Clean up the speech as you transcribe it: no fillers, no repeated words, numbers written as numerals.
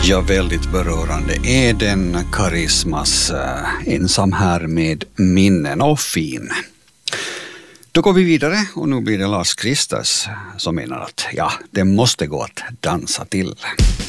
Ja, väldigt berörande är den Karismas ensam här med minnen och fin. Då går vi vidare och nu blir det Lars Kristers som menar att det måste gå att dansa till.